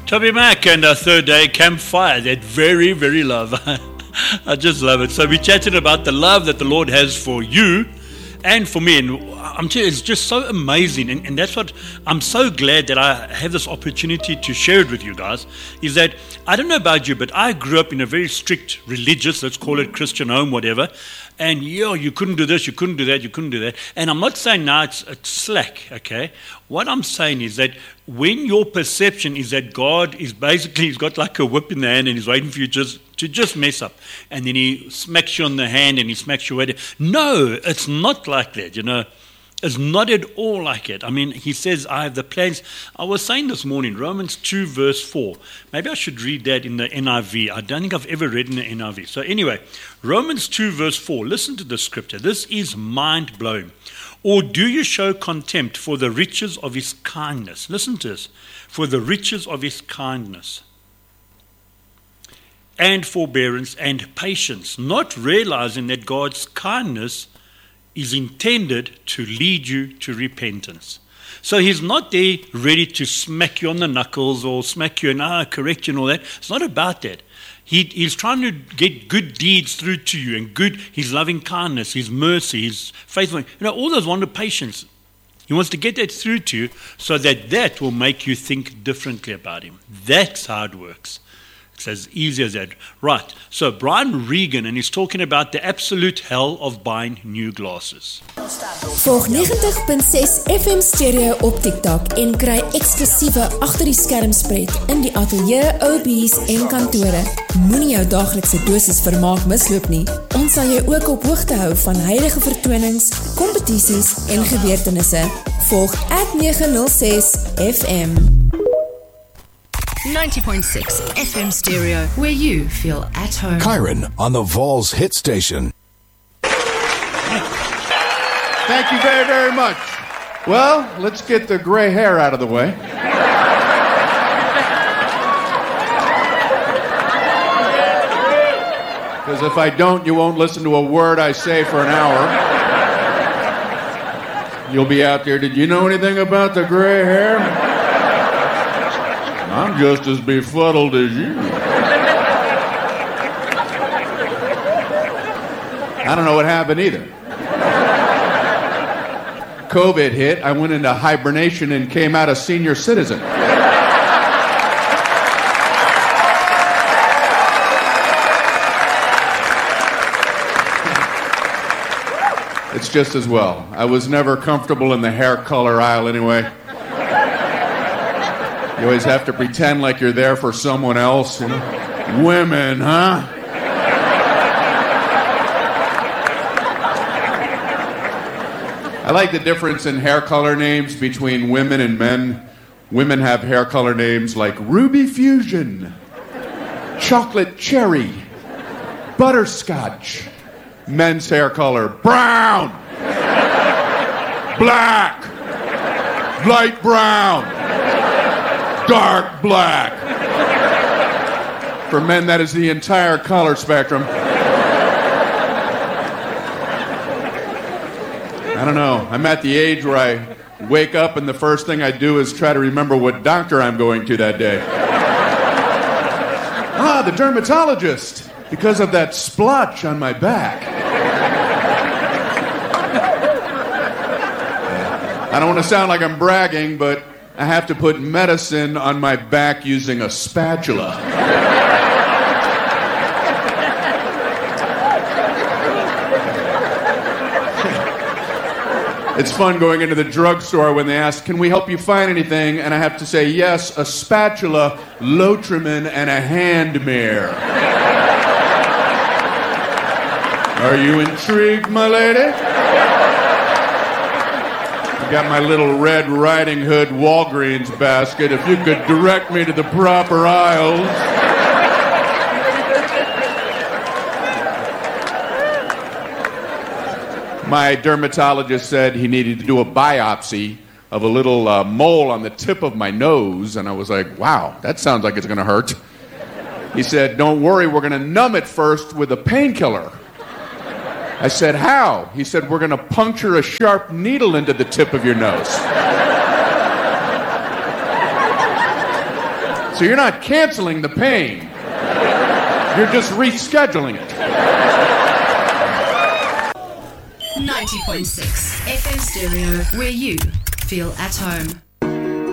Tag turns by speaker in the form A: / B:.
A: Toby Mac and our third day campfire, that very, very love. I just love it. So we chatted about the love that the Lord has for you and for me. And I'm telling you, it's just so amazing. And that's what I'm so glad that I have this opportunity to share it with you guys, is that I don't know about you, but I grew up in a very strict religious, let's call it Christian home, whatever. And you couldn't do this, you couldn't do that, you couldn't do that. And I'm not saying now it's slack, okay? What I'm saying is that when your perception is that God is basically, he's got like a whip in the hand and he's waiting for you to just mess up. And then he smacks you on the hand and he smacks your head. No, it's not like that, It's not at all like it. I mean, he says, I have the plans. I was saying this morning, Romans 2 verse 4. Maybe I should read that in the NIV. I don't think I've ever read in the NIV. So anyway, Romans 2 verse 4. Listen to the scripture. This is mind-blowing. Or do you show contempt for the riches of his kindness? Listen to this. For the riches of his kindness and forbearance and patience, not realizing that God's kindness is intended to lead you to repentance. So he's not there ready to smack you on the knuckles or smack you and correct you and all that. It's not about that. He's trying to get good deeds through to you and his loving kindness, his mercy, his faithfulness, all those wonderful patience. He wants to get that through to you so that will make you think differently about him. That's how it works. It's as easy as that. Right, so Brian Regan, and he's talking about the absolute hell of buying new glasses.
B: Volg 90.6 FM Stereo op TikTok en kry eksklusiewe agter die skermspread in die ateljee, OB's en kantore. Moenie jou daaglikse dosis vermaak misloop nie. Ons sal jou ook op hoogte hou van huidige vertonings, kompetisies en gebeurtenisse. Volg @906 FM.
C: 90.6 FM Stereo, where you feel at home.
D: Kyron on the Vols hit station.
E: Thank you very, very much. Well, let's get the gray hair out of the way. Because if I don't, you won't listen to a word I say for an hour. You'll be out there, did you know anything about the gray hair? I'm just as befuddled as you. I don't know what happened either. COVID hit, I went into hibernation and came out a senior citizen. It's just as well. I was never comfortable in the hair color aisle anyway. You always have to pretend like you're there for someone else, Women, huh? I like the difference in hair color names between women and men. Women have hair color names like Ruby Fusion, Chocolate Cherry, Butterscotch. Men's hair color, brown, black, light brown, dark black. For men, that is the entire color spectrum. I don't know. I'm at the age where I wake up and the first thing I do is try to remember what doctor I'm going to that day. The dermatologist, because of that splotch on my back. I don't want to sound like I'm bragging, but I have to put medicine on my back using a spatula. It's fun going into the drugstore when they ask, can we help you find anything? And I have to say, yes, a spatula, Lotrimin, and a hand mirror. Are you intrigued, my lady? I got my little Red Riding Hood Walgreens basket. If you could direct me to the proper aisles. My dermatologist said he needed to do a biopsy of a little mole on the tip of my nose. And I was like, wow, that sounds like it's going to hurt. He said, don't worry, we're going to numb it first with a painkiller. I said, how? He said, we're going to puncture a sharp needle into the tip of your nose. So you're not canceling the pain. You're just rescheduling it.
C: 90.6 FM Stereo, where you feel at home.